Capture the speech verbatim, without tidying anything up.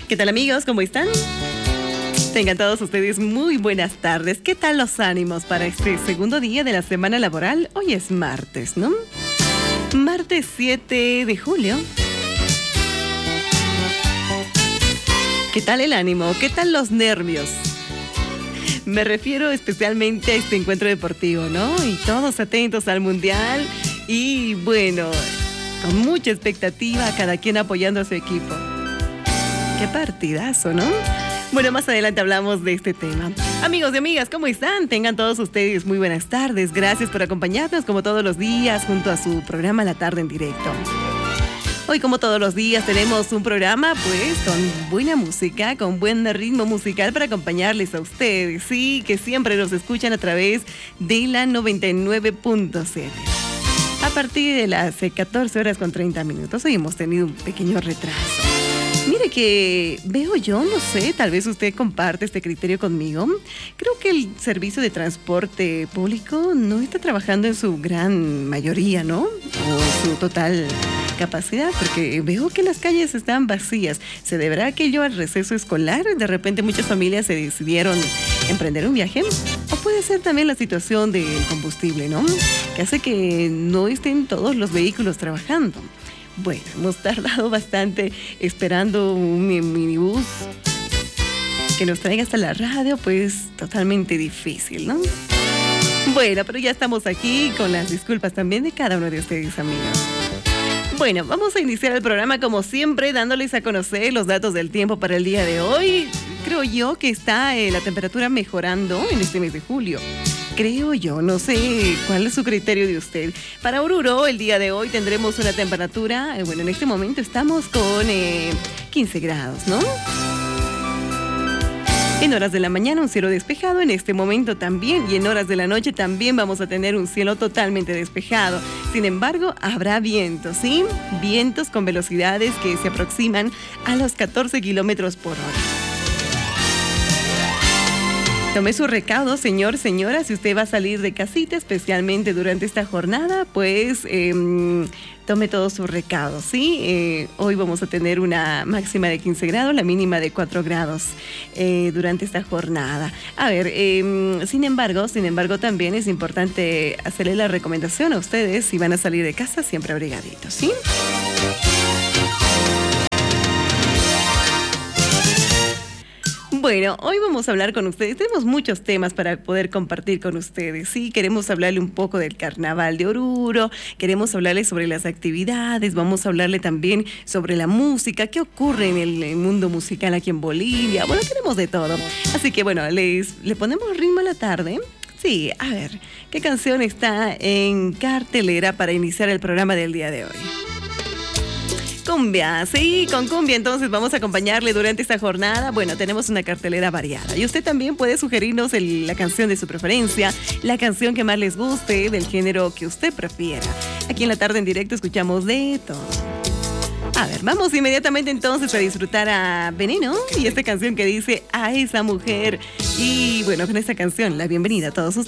¿Qué tal, amigos? ¿Cómo están? Tengan todos ustedes muy buenas tardes. ¿Qué tal los ánimos para este segundo día de la semana laboral? Hoy es martes, ¿no? Martes siete de julio. ¿Qué tal el ánimo? ¿Qué tal los nervios? Me refiero especialmente a este encuentro deportivo, ¿no? Y todos atentos al Mundial y, bueno, con mucha expectativa, cada quien apoyando a su equipo. ¡Qué partidazo!, ¿no? Bueno, más adelante hablamos de este tema. Amigos y amigas, ¿cómo están? Tengan todos ustedes muy buenas tardes. Gracias por acompañarnos como todos los días junto a su programa La Tarde en Directo. Hoy, como todos los días, tenemos un programa pues con buena música, con buen ritmo musical para acompañarles a ustedes. Sí, que siempre nos escuchan a través de la noventa y nueve punto siete. A partir de las catorce horas con treinta minutos, hoy hemos tenido un pequeño retraso. Mire que veo yo, no sé, tal vez usted comparte este criterio conmigo. Creo que el servicio de transporte público no está trabajando en su gran mayoría, ¿no? O en su total capacidad, porque veo que las calles están vacías. ¿Se deberá aquello al receso escolar? De repente muchas familias se decidieron emprender un viaje. O puede ser también la situación del combustible, ¿no? Que hace que no estén todos los vehículos trabajando. Bueno, hemos tardado bastante esperando un minibús que nos traiga hasta la radio, pues totalmente difícil, ¿no? Bueno, pero ya estamos aquí con las disculpas también de cada uno de ustedes, amigos. Bueno, vamos a iniciar el programa como siempre, dándoles a conocer los datos del tiempo para el día de hoy. Creo yo que está eh, la temperatura mejorando en este mes de julio. Creo yo, no sé cuál es su criterio de usted. Para Oruro, el día de hoy tendremos una temperatura, eh, bueno, en este momento estamos con eh, quince grados, ¿no? En horas de la mañana un cielo despejado, en este momento también, y en horas de la noche también vamos a tener un cielo totalmente despejado. Sin embargo, habrá vientos, ¿sí? Vientos con velocidades que se aproximan a los catorce kilómetros por hora. Tome su recaudo, señor, señora, si usted va a salir de casita, especialmente durante esta jornada, pues eh, tome todo su recaudo, ¿sí? Eh, hoy vamos a tener una máxima de quince grados, la mínima de cuatro grados eh, durante esta jornada. A ver, eh, sin embargo, sin embargo, también es importante hacerle la recomendación a ustedes, si van a salir de casa, siempre abrigaditos, ¿sí? Bueno, hoy vamos a hablar con ustedes. Tenemos muchos temas para poder compartir con ustedes. Sí, queremos hablarle un poco del carnaval de Oruro, queremos hablarle sobre las actividades, vamos a hablarle también sobre la música, qué ocurre en el mundo musical aquí en Bolivia. Bueno, queremos de todo. Así que bueno, les, le ponemos ritmo a la tarde. Sí, a ver, ¿qué canción está en cartelera para iniciar el programa del día de hoy? Cumbia, sí, con cumbia entonces vamos a acompañarle durante esta jornada. Bueno, tenemos una cartelera variada y usted también puede sugerirnos el, la canción de su preferencia, la canción que más les guste, del género que usted prefiera. Aquí en La Tarde en Directo escuchamos de todo. A ver, vamos inmediatamente entonces a disfrutar a Veneno y esta canción que dice A esa mujer. Y bueno, con esta canción, la bienvenida a todos ustedes.